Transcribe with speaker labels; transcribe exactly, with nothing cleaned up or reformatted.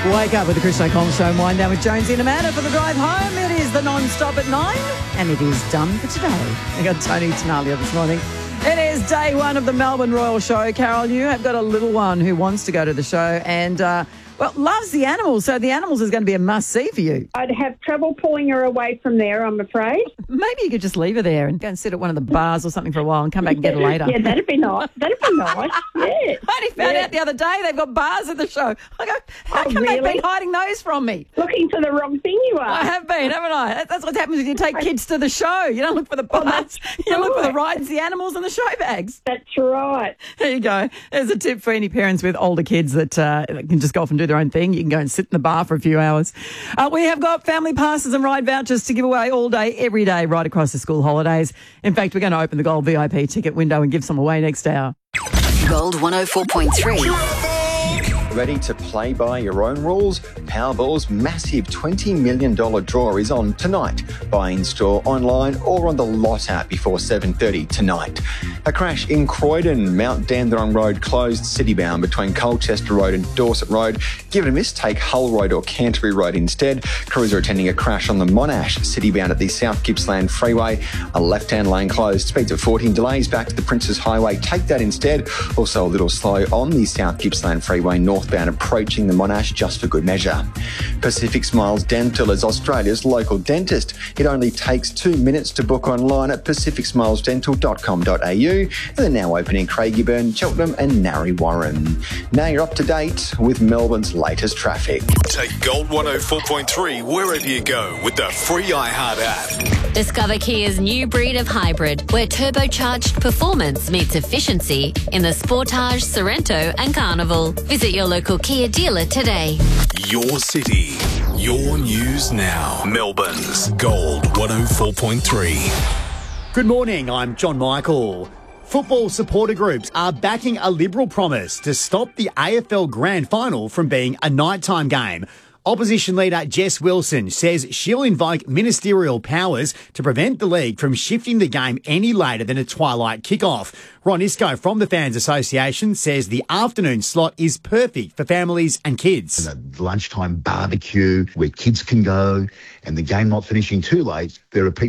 Speaker 1: Wake up with the Chris O'Connell Show and wind down with Jonesy and Amanda for the drive home. It is the non-stop at nine and it is done for today. We got Tony Tenalia this morning. It is day one of the Melbourne Royal Show. Carol, you have got a little one who wants to go to the show and, uh, well, loves the animals. So the animals is going to be a must-see for you.
Speaker 2: I'd have trouble pulling her away from there, I'm afraid.
Speaker 1: Maybe you could just leave her there and go and sit at one of the bars or something for a while and come back and get her later.
Speaker 2: Yeah, that'd be nice. That'd be nice. Yeah.
Speaker 1: I only found
Speaker 2: yeah.
Speaker 1: out the other day they've got bars at the show. I go, how
Speaker 2: Oh,
Speaker 1: come
Speaker 2: really?
Speaker 1: they've been hiding those from me?
Speaker 2: Looking for the wrong thing you are.
Speaker 1: I have been, haven't I? That- That's what happens when you take kids to the show. You don't look for the bars. You look for the rides, the animals and the show bags.
Speaker 2: That's right.
Speaker 1: There you go. There's a tip for any parents with older kids that uh, can just go off and do their own thing. You can go and sit in the bar for a few hours. Uh, we have got family passes and ride vouchers to give away all day, every day, right across the school holidays. In fact, we're going to open the Gold V I P ticket window and give some away next hour.
Speaker 3: Gold one oh four point three.
Speaker 4: Ready to play by your own rules? Powerball's massive twenty million dollars draw is on tonight. Buy in store, online or on the Lot app before seven thirty tonight. A crash in Croydon, Mount Dandenong Road closed citybound between Colchester Road and Dorset Road. Give it a miss, take Hull Road or Canterbury Road instead. Crews are attending a crash on the Monash, citybound at the South Gippsland Freeway. A left-hand lane closed, speeds at fourteen, delays back to the Princes Highway. Take that instead. Also a little slow on the South Gippsland Freeway northbound approaching the Monash just for good measure. Pacific Smiles Dental is Australia's local dentist. It only takes two minutes to book online at pacific smiles dental dot com dot a u. And they're now open in Craigieburn, Cheltenham and Narre Warren. Now you're up to date with Melbourne's latest traffic.
Speaker 5: Take Gold one oh four point three wherever you go with the free iHeart app.
Speaker 3: Discover Kia's new breed of hybrid, where turbocharged performance meets efficiency in the Sportage, Sorrento and Carnival. Visit your local Kia dealer today.
Speaker 5: Your city, your news now. Melbourne's Gold one oh four point three.
Speaker 6: Good morning, I'm John Michael. Football supporter groups are backing a Liberal promise to stop the A F L Grand Final from being a nighttime game. Opposition leader Jess Wilson says she'll invoke ministerial powers to prevent the league from shifting the game any later than a twilight kickoff. Ron Isco from the Fans Association says the afternoon slot is perfect for families and kids.
Speaker 7: And a lunchtime barbecue where kids can go and the game not finishing too late, there are people